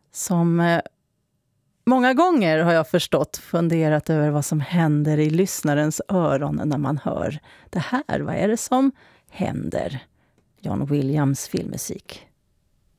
som många gånger har jag funderat över vad som händer i lyssnarens öron när man hör det här. Vad är det som händer? John Williams filmmusik.